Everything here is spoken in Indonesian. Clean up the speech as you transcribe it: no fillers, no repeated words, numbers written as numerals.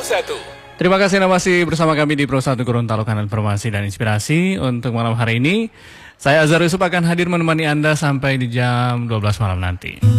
Terima kasih Anda masih bersama kami di Pro 1 Gorontalo, Kanal Informasi dan Inspirasi. Untuk malam hari ini, saya Azhar Yusuf akan hadir menemani Anda sampai di jam 12 malam nanti.